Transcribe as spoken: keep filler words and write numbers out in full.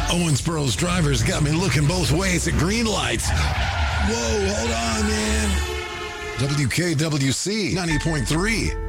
Owensboro's drivers got me looking both ways at green lights. Whoa, hold on, man. W K W C ninety point three.